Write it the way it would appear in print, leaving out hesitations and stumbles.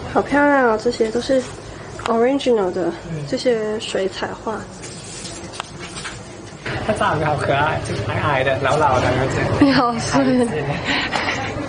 好漂亮哦！这些都是 original 的这些水彩画。 他长得好可爱，就矮矮的、老老的，而且你好帅。